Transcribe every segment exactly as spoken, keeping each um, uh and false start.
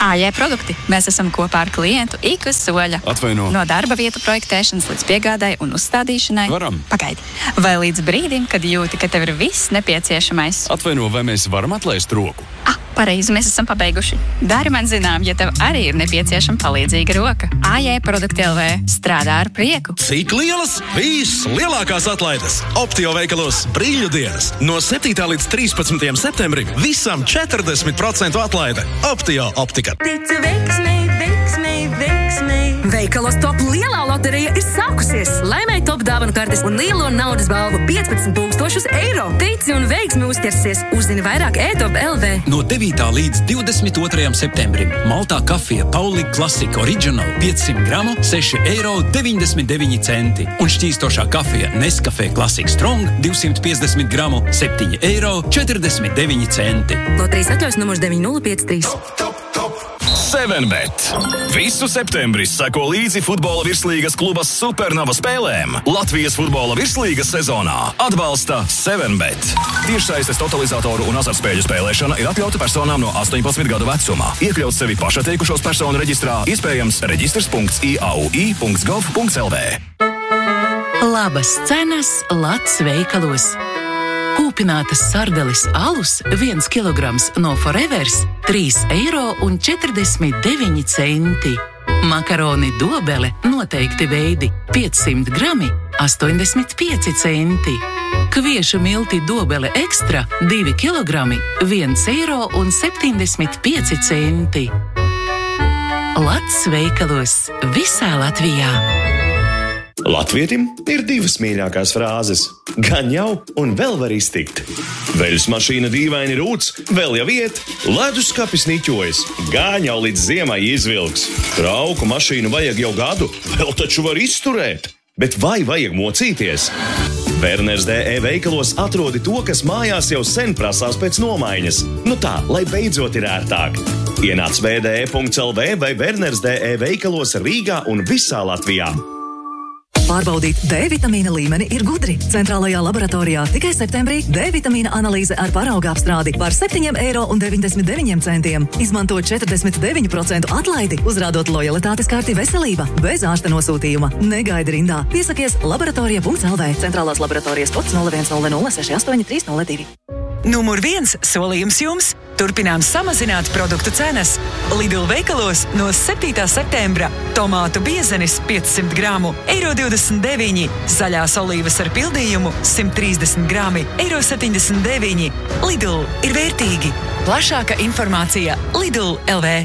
A J produkti. Mēs esam kopā ar klientu ik uz soļa. Atvaino. No darba vietu projektēšanas līdz piegādai un uzstādīšanai. Varam. Pagaidi. Vai līdz brīdim, kad jūti, ka tev ir viss nepieciešamais. Atvaino, vai mēs varam atlaist roku? Ah, pareizi, mēs esam pabeiguši. Dari man zinām, ja tev arī ir nepieciešama palīdzīga roka. A J produkti L V strādā ar prieku. Cik lielas? Viss lielākās atlaides. Optio veikalos brīļu dienas. No septītā līdz trīspadsmitajam septembrim visam četrdesmit procentu atlaide. Optio optika. Tici veiksmei, veiksmei, veiksmei. Veikalos top lielā loterija ir sākusies. Laimēj top dāvanu kartes un lielo naudas balvu piecpadsmit tūkstošus eiro. Tici un veiksmi uzķersies. Uzzini vairāk e-top L V. No devītā līdz divdesmit otrajam septembrim Maltā kafija Pauli Classic Original piecsimt gramu seši eiro deviņdesmit deviņi centi. Un šķīstošā kafija Nescafe Classic Strong divsimt piecdesmit gramu septiņi eiro četrdesmit deviņi centi. Loterijas atļaus numurs deviņi nulle pieci trīs. seven bet. Visu septembri seko līdzi futbola virslīgas klubas Supernova spēlēm. Latvijas futbola virslīgas sezonā atbalsta seven bet. Tiešsaistes totalizatoru un azartspēļu spēlēšana ir atļauta personām no astoņpadsmit gadu vecuma. Iekļaut sevi pašatteikušos personu reģistrā, iespējams reģistrs punkts i a u i punkts gov punkts l v. Labas cenas Lats veikalos. Kūpinātas sardeles alus viens kilograms no Forevers trīs eiro un četrdesmit deviņi centi. Makaroni Dobele noteikti veidi piecsimt grami astoņdesmit pieci centi. Kviešu milti Dobele Ekstra divi kilogrami viens eiro un septiņdesmit pieci centi. Lats veikalos visā Latvijā. Latvietim ir divas mīļākās frāzes – gan jau un vēl var iztikt. Veļas mašīna dīvaini rūc, vēl jau iet, leduskapis niķojas, gan jau līdz ziemai izvilks. Trauku mašīnu vajag jau gadu, vēl taču var izturēt. Bet vai vajag mocīties? Werners D E veikalos atrodi to, kas mājās jau sen prasās pēc nomaiņas. Nu tā, lai beidzot ir ērtāk. Ienāc v d e punkts l v vai Werners D E veikalos Rīgā un visā Latvijā. Pārbaudīt D vitamīna līmeni ir gudri. Centrālajā laboratorijā tikai septembrī D vitamīna analīze ar parauga apstrādi par septiņi eiro un deviņdesmit deviņi centiem. Izmanto četrdesmit deviņu procentu atlaidi, uzrādot lojalitātes karti veselība, bez ārsta nosūtījuma. Negaidi rindā. Piesakies laboratorija punkts l v. Centrālās laboratorijas kods nulle viens nulle nulle seši astoņi trīs nulle divi. Numur viens solījums jums. Turpinām samazināt produktu cenas. Lidl veikalos no septītā septembra tomātu biezenis piecsimt gramu, eiro divdesmit deviņi, zaļās olīvas ar pildījumu simt trīsdesmit grami, eiro septiņdesmit deviņi. Lidl ir vērtīgi. Plašāka informācija Lidl L V.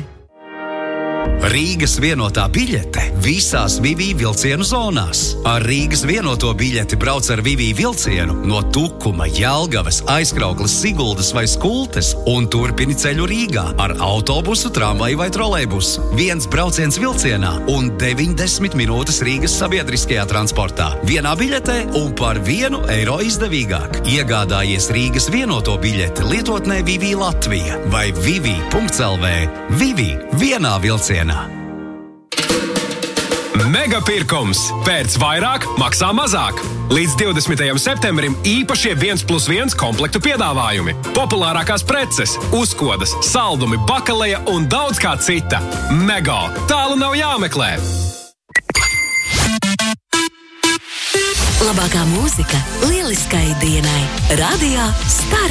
Rīgas vienotā biļete visās Vivī vilcienu zonās. Ar Rīgas vienoto biļeti brauc ar Vivī vilcienu no Tukuma, Jelgavas, Aizkraukles, Siguldas vai Skultes un turpini ceļu Rīgā ar autobusu, tramvaju vai trolejbusu. Viens brauciens vilcienā un deviņdesmit minūtes Rīgas sabiedriskajā transportā. Vienā biļetē un par vienu eiro izdevīgāk. Iegādājies Rīgas vienoto biļeti lietotnē Vivī Latvija vai vivi punkts l v. Vivī vienā vilcienā. Mega pirkums. Pērc vairāk, maksā mazāk. Līdz divdesmitajam septembrim īpašie viens plus viens komplektu piedāvājumi. Populārākās preces, uzkodas, saldumi, bakaleja un daudz kā cita. Mega. Tālu nav jāmeklē. Labākā mūzika lieliskai dienai. Radio Star.